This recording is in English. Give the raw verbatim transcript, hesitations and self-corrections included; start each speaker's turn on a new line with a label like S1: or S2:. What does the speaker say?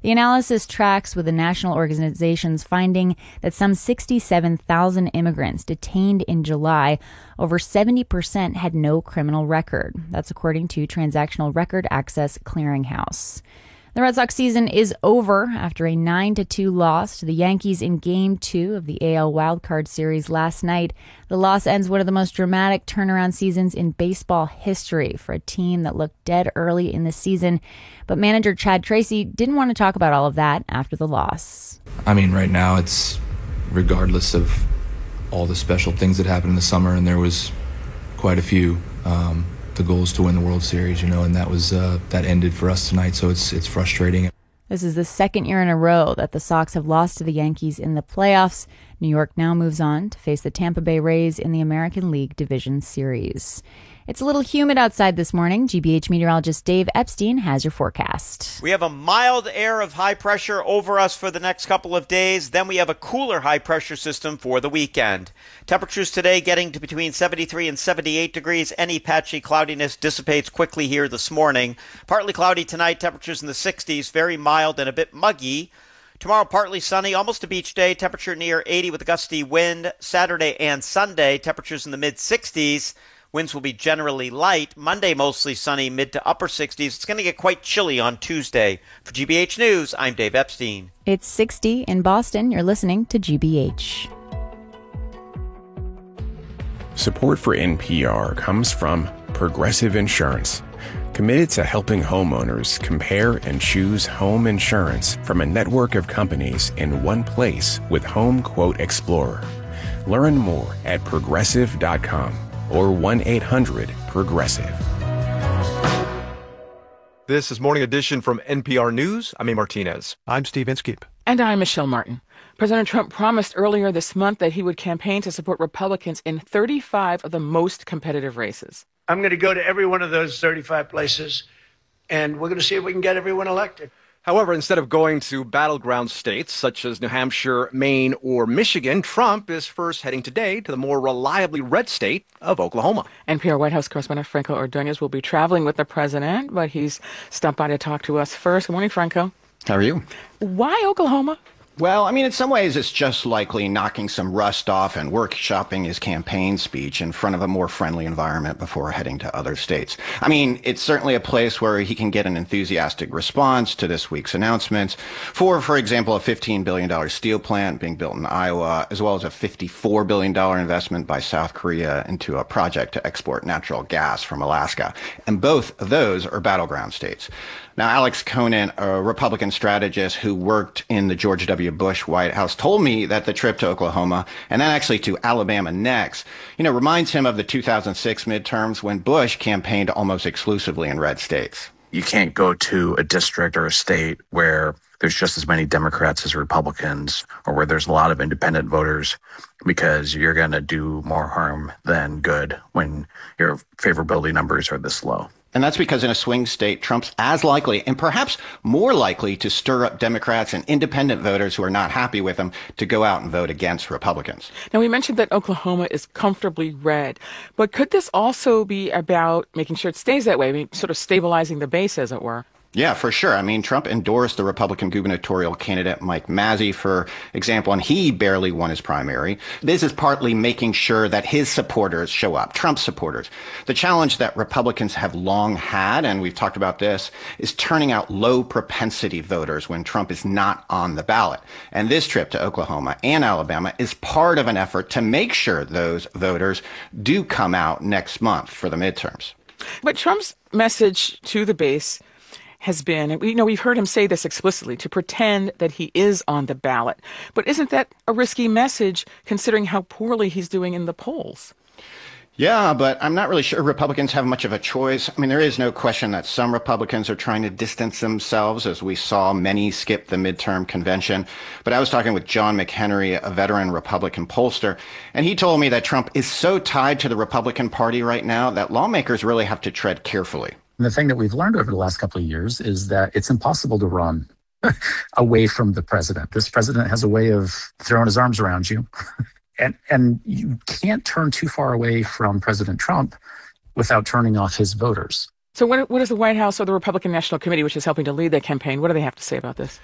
S1: The analysis tracks with the national organization's finding that some sixty-seven thousand immigrants detained in July, over seventy percent had no criminal record. That's according to Transactional Record Access Clearinghouse. The Red Sox season is over after a nine to two loss to the Yankees in Game two of the A L Wildcard Series last night. The loss ends one of the most dramatic turnaround seasons in baseball history for a team that looked dead early in the season. But manager Chad Tracy didn't want to talk about all of that after the loss.
S2: I mean, right now it's regardless of all the special things that happened in the summer, and there was quite a few. Um, the goal is to win the World Series, you know, and that was uh, that ended for us tonight, so it's it's frustrating.
S1: This is the second year in a row that the Sox have lost to the Yankees in the playoffs. New York now moves on to face the Tampa Bay Rays in the American League Division Series. It's a little humid outside this morning. G B H meteorologist Dave Epstein has your forecast.
S3: We have a mild air of high pressure over us for the next couple of days. Then we have a cooler high pressure system for the weekend. Temperatures today getting to between seventy-three and seventy-eight degrees. Any patchy cloudiness dissipates quickly here this morning. Partly cloudy tonight, temperatures in the sixties, very mild and a bit muggy. Tomorrow, partly sunny, almost a beach day, temperature near eighty with a gusty wind. Saturday and Sunday, temperatures in the mid-sixties. Winds will be generally light. Monday, mostly sunny, mid to upper sixties. It's going to get quite chilly on Tuesday. For G B H News, I'm Dave Epstein.
S1: It's sixty in Boston. You're listening to G B H.
S4: Support for N P R comes from Progressive Insurance, committed to helping homeowners compare and choose home insurance from a network of companies in one place with Home Quote Explorer. Learn more at progressive dot com. or one eight hundred progressive.
S5: This is Morning Edition from N P R News. I'm A. Martinez.
S6: I'm Steve Inskeep.
S7: And I'm Michelle Martin. President Trump promised earlier this month that he would campaign to support Republicans in thirty-five of the most competitive races.
S8: I'm going to go to every one of those thirty-five places, and we're going to see if we can get everyone elected.
S5: However, instead of going to battleground states such as New Hampshire, Maine, or Michigan, Trump is first heading today to the more reliably red state of Oklahoma.
S7: N P R White House correspondent Franco Ordonez will be traveling with the president, but he's stopped by to talk to us first. Good morning, Franco.
S9: How are you?
S7: Why Oklahoma?
S9: Well, I mean, in some ways, it's just likely knocking some rust off and workshopping his campaign speech in front of a more friendly environment before heading to other states. I mean, it's certainly a place where he can get an enthusiastic response to this week's announcements for, for example, a fifteen billion dollars steel plant being built in Iowa, as well as a fifty-four billion dollars investment by South Korea into a project to export natural gas from Alaska. And both of those are battleground states. Now, Alex Conant, a Republican strategist who worked in the George W. Bush White House, told me that the trip to Oklahoma, and then actually to Alabama next, you know, reminds him of the two thousand six midterms when Bush campaigned almost exclusively in red states.
S10: You can't go to a district or a state where there's just as many Democrats as Republicans, or where there's a lot of independent voters, because you're going to do more harm than good when your favorability numbers are this low.
S9: And that's because in a swing state, Trump's as likely and perhaps more likely to stir up Democrats and independent voters who are not happy with him to go out and vote against Republicans.
S7: Now, we mentioned that Oklahoma is comfortably red, but could this also be about making sure it stays that way, I mean, sort of stabilizing the base, as it were?
S9: Yeah, for sure. I mean, Trump endorsed the Republican gubernatorial candidate Mike Mazzei, for example, and he barely won his primary. This is partly making sure that his supporters show up, Trump's supporters. The challenge that Republicans have long had, and we've talked about this, is turning out low propensity voters when Trump is not on the ballot. And this trip to Oklahoma and Alabama is part of an effort to make sure those voters do come out next month for the midterms.
S7: But Trump's message to the base has been, and we, you know, we've heard him say this explicitly, to pretend that he is on the ballot. But isn't that a risky message, considering how poorly he's doing in the polls?
S9: Yeah, but I'm not really sure Republicans have much of a choice. I mean, there is no question that some Republicans are trying to distance themselves, as we saw many skip the midterm convention. But I was talking with John McHenry, a veteran Republican pollster, and he told me that Trump is so tied to the Republican Party right now that lawmakers really have to tread carefully.
S11: And the thing that we've learned over the last couple of years is that it's impossible to run away from the president. This president has a way of throwing his arms around you. and and you can't turn too far away from President Trump without turning off his voters.
S7: So what, what does the White House or the Republican National Committee, which is helping to lead that campaign, what do they have to say about this?